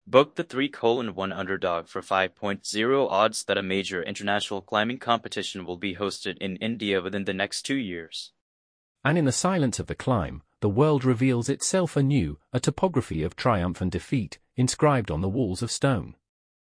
Book the 3:1 underdog for 5.0 odds that a major international climbing competition will be hosted in India within the next 2 years. And in the silence of the climb, the world reveals itself anew, a topography of triumph and defeat, inscribed on the walls of stone.